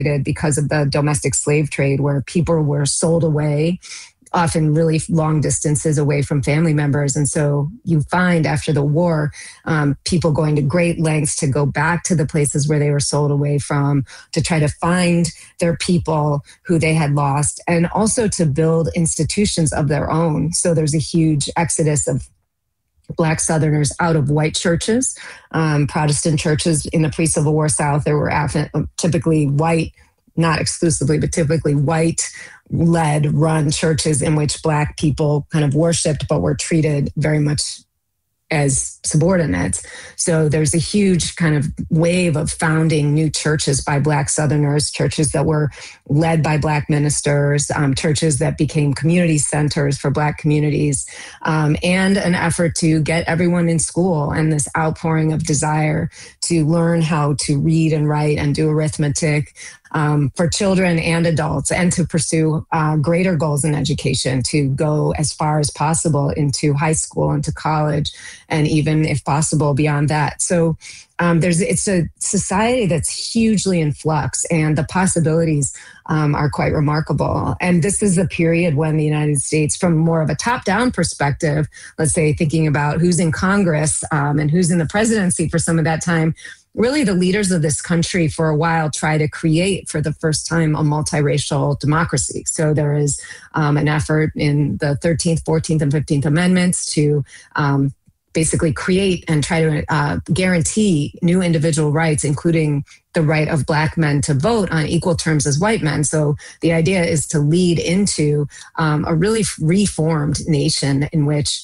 because of the domestic slave trade, where people were sold away, often really long distances away from family members. And so you find after the war, people going to great lengths to go back to the places where they were sold away from, to try to find their people who they had lost, and also to build institutions of their own. So there's a huge exodus of Black Southerners out of white churches, Protestant churches in the pre-Civil War South. There were typically white, not exclusively, but typically white-led, run churches in which Black people kind of worshiped, but were treated very much as subordinates. So there's a huge kind of wave of founding new churches by Black Southerners, churches that were led by Black ministers, churches that became community centers for Black communities, and an effort to get everyone in school, and this outpouring of desire to learn how to read and write and do arithmetic, for children and adults, and to pursue greater goals in education, to go as far as possible into high school and to college, and even, if possible, beyond that. So it's a society that's hugely in flux, and the possibilities are quite remarkable. And this is a period when the United States, from more of a top-down perspective, let's say thinking about who's in Congress and who's in the presidency for some of that time, really the leaders of this country for a while try to create for the first time a multiracial democracy. So there is an effort in the 13th, 14th, and 15th Amendments to basically create and try to guarantee new individual rights, including the right of Black men to vote on equal terms as white men. So the idea is to lead into a really reformed nation in which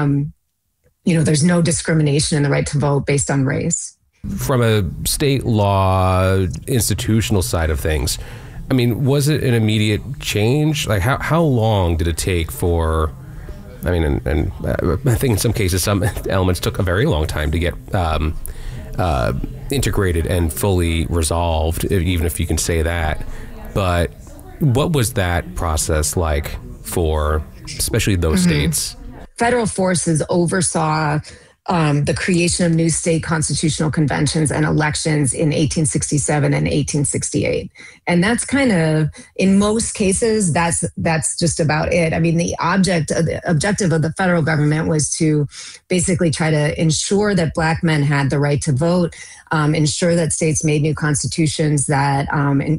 there's no discrimination in the right to vote based on race. From a state law institutional side of things, I mean, was it an immediate change? Like how long did it take for, I mean, and I think in some cases, some elements took a very long time to get integrated and fully resolved, even if you can say that. But what was that process like for especially those states? Federal forces oversaw the creation of new state constitutional conventions and elections in 1867 and 1868. And that's kind of, in most cases, that's just about it. I mean, the objective of the federal government was to basically try to ensure that Black men had the right to vote, ensure that states made new constitutions that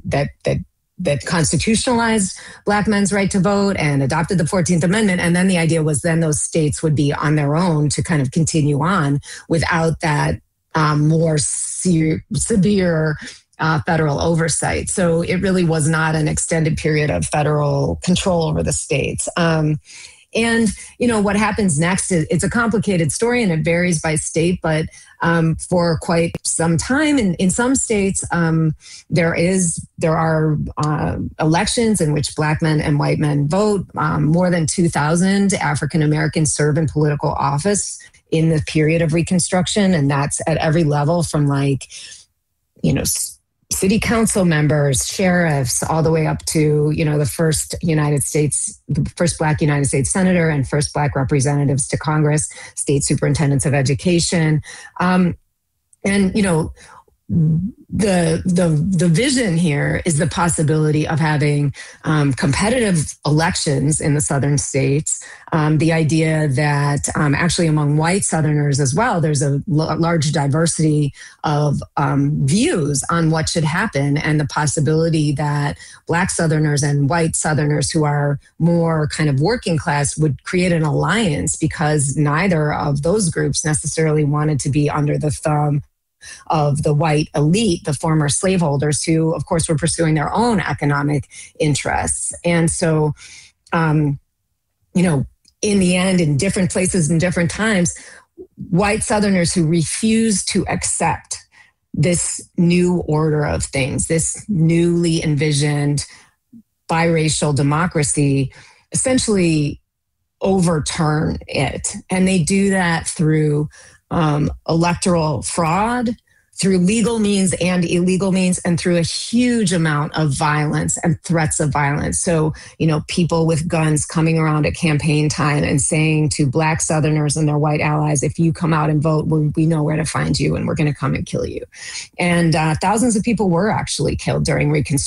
constitutionalized Black men's right to vote and adopted the 14th Amendment. And then the idea was then those states would be on their own to kind of continue on without that more severe federal oversight. So it really was not an extended period of federal control over the states. And, what happens next is it's a complicated story and it varies by state, but for quite some time in some states, there are elections in which Black men and white men vote. More than 2,000 African Americans serve in political office in the period of Reconstruction. And that's at every level from city council members, sheriffs, all the way up to, the first Black United States Senator and first Black representatives to Congress, state superintendents of education. The vision here is the possibility of having competitive elections in the southern states. The idea that actually among white Southerners as well, there's a large diversity of views on what should happen, and the possibility that Black Southerners and white Southerners who are more kind of working class would create an alliance, because neither of those groups necessarily wanted to be under the thumb of the white elite, the former slaveholders, who, of course, were pursuing their own economic interests. And so, in the end, in different places and different times, white Southerners who refused to accept this new order of things, this newly envisioned biracial democracy, essentially overturn it. And they do that through electoral fraud, through legal means and illegal means, and through a huge amount of violence and threats of violence. So, people with guns coming around at campaign time and saying to Black Southerners and their white allies, if you come out and vote, we know where to find you and we're going to come and kill you. And thousands of people were actually killed during Reconstruction.